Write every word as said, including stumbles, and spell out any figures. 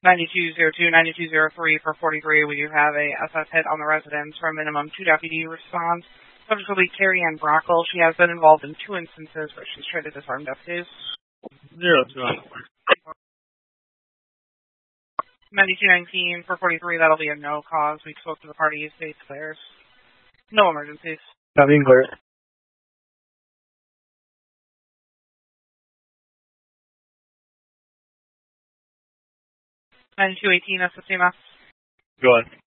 ninety-two oh two, ninety-two oh three for forty-three. We do have a S S hit on the residence for a minimum two deputy response. Subject will be Carrie Ann Brockle. She has been involved in two instances where she's tried to disarm deputies. Zero two on. ninety-two nineteen for forty-three. That'll be a no cause. We spoke to the parties. They declares no emergencies. Not being clear. ninety-two eighteen S S C M S. Go on.